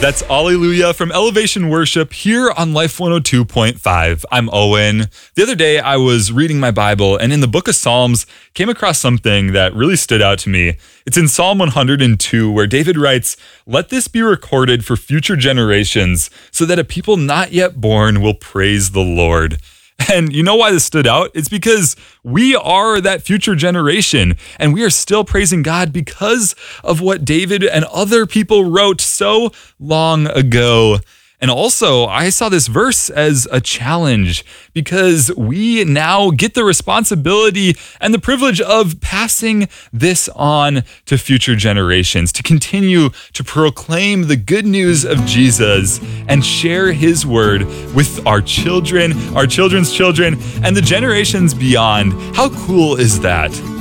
That's Alleluia from Elevation Worship here on Life 102.5. I'm Owen. The other day I was reading my Bible and in the book of Psalms came across something that really stood out to me. It's in Psalm 102 where David writes, "Let this be recorded for future generations so that a people not yet born will praise the Lord." And you know why this stood out? It's because we are that future generation, and we are still praising God because of what David and other people wrote so long ago. And also, I saw this verse as a challenge because we now get the responsibility and the privilege of passing this on to future generations, to continue to proclaim the good news of Jesus and share his word with our children, our children's children, and the generations beyond. How cool is that?